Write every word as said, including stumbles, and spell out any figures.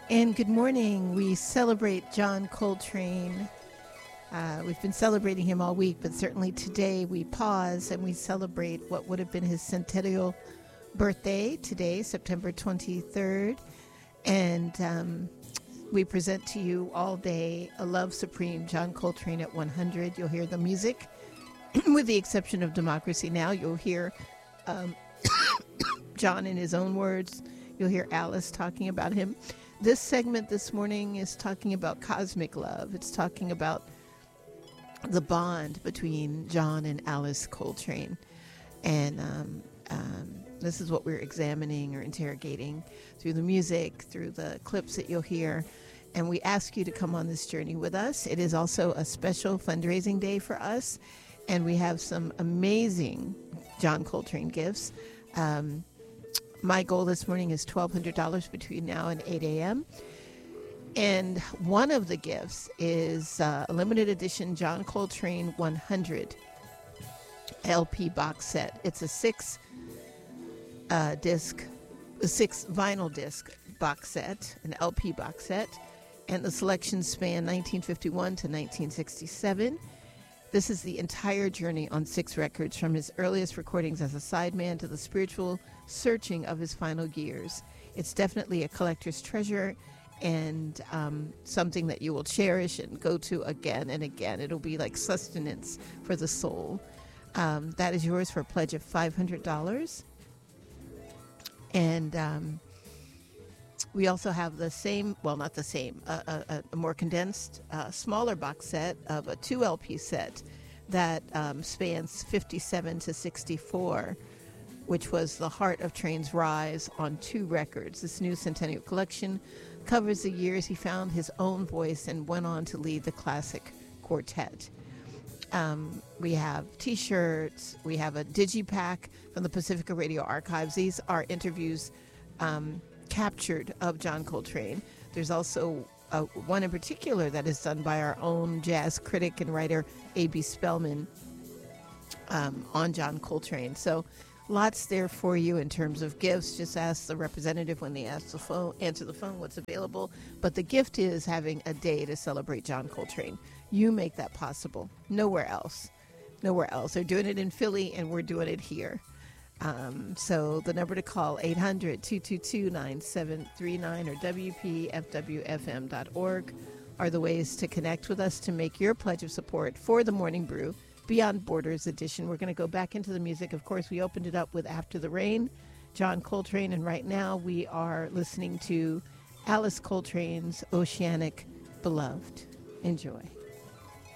And good morning. We celebrate John Coltrane. Uh, we've been celebrating him all week, but certainly today we pause and we celebrate what would have been his centennial birthday today, September twenty-third. And um, we present to you all day A Love Supreme, John Coltrane at one hundred. You'll hear the music, with the exception of Democracy Now! You'll hear um, John in his own words. You'll hear Alice talking about him. This segment this morning is talking about cosmic love. It's talking about the bond between John and Alice Coltrane. And um, um, this is what we're examining or interrogating through the music, through the clips that you'll hear. And we ask you to come on this journey with us. It is also a special fundraising day for us. And we have some amazing John Coltrane gifts. Um, my goal this morning is twelve hundred dollars between now and eight a.m. And one of the gifts is uh, a limited edition John Coltrane one hundred L P box set. It's a six uh, disc, a six vinyl disc box set, an L P box set, and the selections span nineteen fifty-one to nineteen sixty-seven. This is the entire journey on six records, from his earliest recordings as a sideman to the spiritual searching of his final years. It's definitely a collector's treasure, and um, something that you will cherish and go to again and again. It'll be like sustenance for the soul. Um, that is yours for a pledge of five hundred dollars. And um, we also have the same, well, not the same, a, a, a more condensed, uh, smaller box set of a two L P set that um, spans fifty-seven to sixty-four, which was the heart of Train's rise on two records. This new Centennial Collection covers the years he found his own voice and went on to lead the classic quartet. Um, we have T-shirts. We have a digipack from the Pacifica Radio Archives. These are interviews um, captured of John Coltrane. There's also uh, one in particular that is done by our own jazz critic and writer A B Spellman um, on John Coltrane. So lots there for you in terms of gifts. Just ask the representative when they ask the phone, answer the phone, what's available. But the gift is having a day to celebrate John Coltrane. You make that possible. Nowhere else. Nowhere else. They're doing it in Philly, and we're doing it here. Um, so the number to call, eight hundred, two two two, nine seven three nine or W P F W F M dot org are the ways to connect with us to make your pledge of support for the Morning Brew Beyond Borders edition. We're going to go back into the music. Of course, we opened it up with After the Rain, John Coltrane, and right now we are listening to Alice Coltrane's Oceanic Beloved. Enjoy.